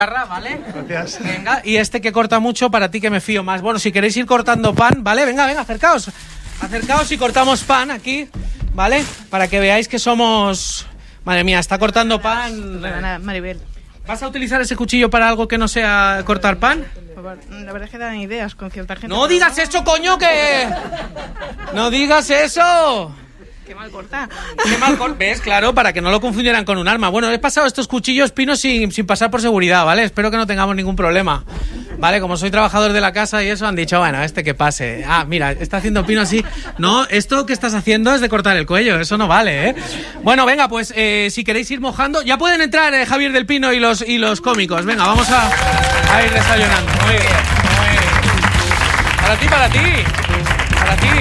¿Vale? Gracias. Venga, y este que corta mucho, para ti que me fío más. Bueno, si queréis ir cortando pan, ¿vale? Venga, acercaos. Acercaos y cortamos pan aquí, ¿vale? Para que veáis que somos... Madre mía, está cortando pan... Maribel. ¿Vas a utilizar ese cuchillo para algo que no sea cortar pan? La verdad es que dan ideas con cierta gente. ¡No digas eso, coño, que... ¡No digas eso! ¡Qué mal corta! ¡Qué mal corta! ¿Ves? Claro, para que no lo confundieran con un arma. Bueno, he pasado estos cuchillos pinos sin pasar por seguridad, ¿vale? Espero que no tengamos ningún problema. ¿Vale? Como soy trabajador de la casa y eso, han dicho, bueno, que pase. Ah, mira, está haciendo pino así. No, esto que estás haciendo es de cortar el cuello, eso no vale, ¿eh? Bueno, venga, pues si queréis ir mojando, ya pueden entrar Javier del Pino y los cómicos. Venga, vamos a ir desayunando. Muy bien, muy bien. Para ti, para ti. Para ti.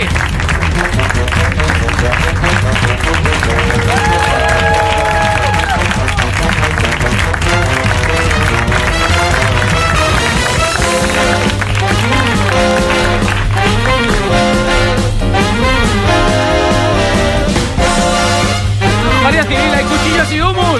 Guardia Civil, hay cuchillos y humus.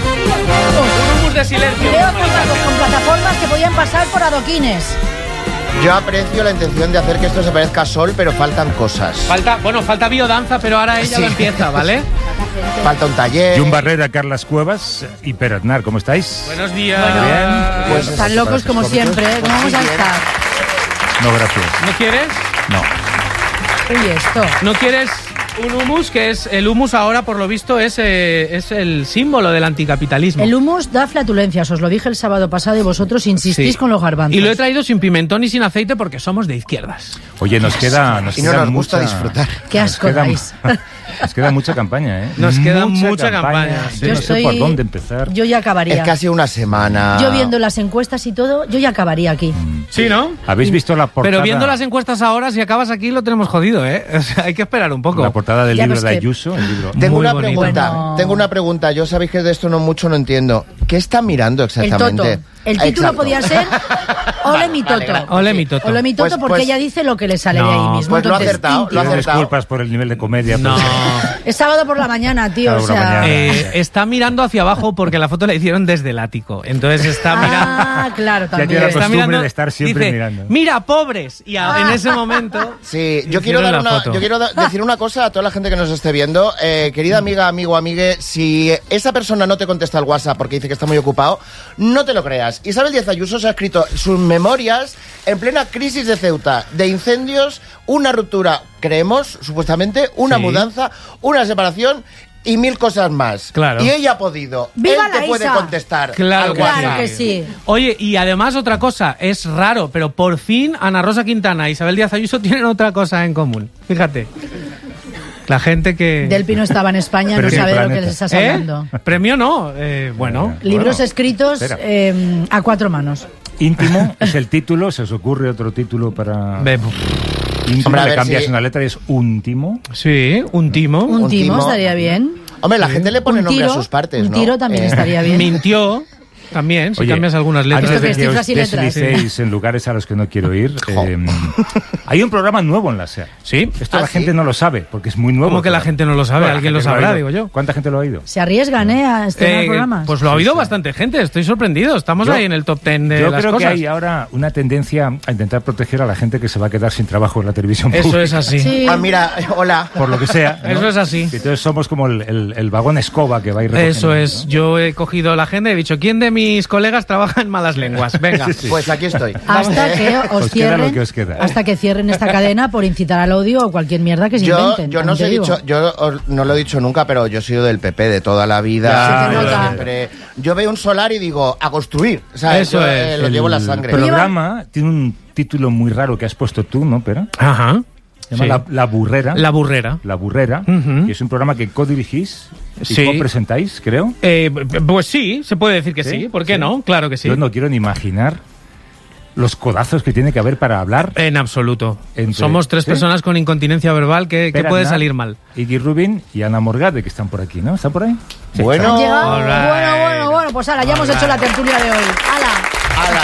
Un humus de silencio. Veo contratos con plataformas que podían pasar por adoquines. Yo aprecio la intención de hacer que esto se parezca a Sol, pero faltan cosas. Falta biodanza, pero ahora ella lo empieza, ¿vale? Falta un taller. Jun Barrera, Carlas Cuevas y Pere Aznar, ¿cómo estáis? Buenos días. Bueno, bien. Pues están locos como siempre, ¿eh? ¿Cómo vamos a estar? No, gracias. ¿No quieres? No. Uy, esto. ¿No quieres un humus? Que es el humus ahora, por lo visto, es el símbolo del anticapitalismo. El humus da flatulencias, os lo dije el sábado pasado y vosotros insistís Sí. con los garbanzos. Y lo he traído sin pimentón y sin aceite porque somos de izquierdas. Oye, nos queda Y no nos gusta disfrutar. Qué asco dais. Nos queda mucha campaña, ¿eh? Nos queda mucha campaña. Sí, no sé por dónde empezar. Yo ya acabaría. Es casi una semana. Yo viendo las encuestas y todo, yo ya acabaría aquí. Sí, ¿no? ¿Habéis visto la portada? Pero viendo las encuestas ahora, si acabas aquí, lo tenemos jodido, ¿eh? O sea, hay que esperar un poco. La portada del Ya libro ves de que- Ayuso, el libro. Tengo Muy una bonito. pregunta. Bueno. Tengo una pregunta. Yo sabéis que de esto no entiendo. ¿Qué están mirando El exactamente? Toto. El título Exacto. podía ser Ole mi Vale, Toto. Ole mi Toto. Ole mi Toto Pues- porque pues- ella dice lo que le sale No, de ahí mismo. pues lo ha Entonces, acertado, tin, lo ha Pido acertado. disculpas por el nivel de comedia. No. Es sábado por la mañana, tío. Sábado O por la sea. mañana. Está mirando hacia abajo porque la foto la hicieron desde el ático. Entonces está mirando... Ah, claro, tiene también. la Está costumbre mirando, de estar siempre dice, mirando. Mira, pobres. Y en ese momento... Sí, yo hicieron quiero, la foto. decir una cosa a toda la gente que nos esté viendo. Querida amiga, amigo, amigue, si esa persona no te contesta al WhatsApp porque dice que está muy ocupado, no te lo creas. Isabel Díaz Ayuso se ha escrito sus memorias en plena crisis de Ceuta, de incendios, una ruptura, creemos, supuestamente, una Sí. mudanza, una separación y 1000 cosas más. Claro. Y ella ha podido. ¡Viva Él te la puede Isa! contestar Claro al que WhatsApp. Claro que sí. Oye, y además otra cosa, es raro, pero por fin Ana Rosa Quintana e Isabel Díaz Ayuso tienen otra cosa en común. Fíjate. La gente que... Del Pino estaba en España, Pero no en el sabe de lo que planeta. les estás hablando. Premio no, bueno. Libros Bueno, escritos espera. a 4 manos. Íntimo es el título. ¿Se os ocurre otro título para...? Íntimo, Hombre, a le ver cambias si- una letra y es úntimo. Sí, un timo. Un timo timo. estaría bien. Hombre, la gente le pone Un nombre tiro, a sus partes, un ¿no? tiro también estaría bien. Mintió también, si Oye, cambias algunas antes letras. Esto que de es que cifras os y letras. deslicéis en lugares a los que no quiero ir, hay un programa nuevo en la SER. Sí. Esto la ¿sí? gente no lo sabe, porque es muy nuevo. ¿Cómo que la gente no lo sabe? Bueno, la Alguien lo gente sabrá, ha digo oído. yo. ¿Cuánta gente lo ha oído? Se arriesgan, a estrenar programas. Pues lo ha oído bastante gente, estoy sorprendido. Estamos Yo- ahí en el top 10 de Yo las creo cosas. que hay ahora una tendencia a intentar proteger a la gente que se va a quedar sin trabajo en la televisión Eso pública. es así. Sí. Ah, mira, hola. Por lo que sea. ¿no? Eso es así. Y entonces somos como el vagón escoba que va a ir recogiendo, Eso es. ¿no? Yo he cogido la agenda y he dicho, ¿quién de mis colegas trabaja en malas lenguas? Venga. Sí. Pues aquí estoy. Hasta que os Os queda lo cierren, que os queda. hasta que cierren esta cadena por incitar al odio o cualquier mierda que se Yo inventen. no también os he te digo. dicho, no lo he dicho nunca, pero yo he sido del PP de toda la vida. Ya, se te nota. Siempre. Yo veo un solar y digo, a construir. ¿Sabes? Eso Yo, es. lo llevo en la sangre. El programa tiene un título muy raro que has puesto tú, ¿no, Pera? Ajá. Se llama Sí. La Burrera. La burrera. La Burrera, Ujú. que es un programa que codirigís y Sí. co-presentáis, creo. Pues sí, se puede decir que sí. ¿Por qué Sí. no? Claro que sí. Yo no quiero ni imaginar los codazos que tiene que haber para hablar. En absoluto. Entre- Somos 3 ¿sí? personas con incontinencia verbal que Pera puede Aznar, salir mal. Iggy Rubin y Ana Morgade, que están por aquí, ¿no? ¿Están por ahí? Sí, Bueno. están. Han llegado. All right. Bueno, pues ala, ya hemos hecho la tertulia de hoy. Ala, Ala.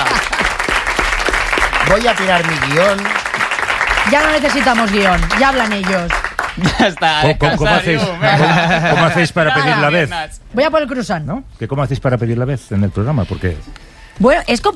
Voy a tirar mi guión. ya no necesitamos guión, ya hablan ellos. Ya está, ¿Cómo hacéis, cómo hacéis para pedir la vez? Voy a por el cruzán. ¿No? ¿Que ¿Cómo hacéis para pedir la vez en el programa? Porque Bueno, es